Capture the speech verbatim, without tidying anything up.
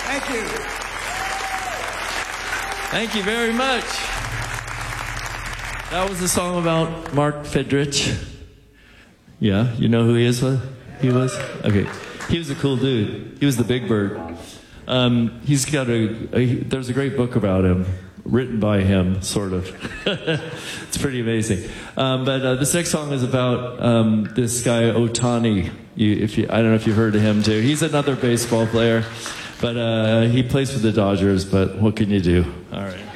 Thank you. Thank you very much. That was a song about Mark Fidrich. Yeah, you know who he is? He was? Okay. He was a cool dude. He was the Big Bird. Um, he's got a, a, there's a great book about him, written by him, sort of. It's pretty amazing. Um, but uh, this next song is about um, this guy, Ohtani. You, if you, I don't know if you've heard of him, too. He's another baseball player. But uh, he plays for the Dodgers, but what can you do? All right.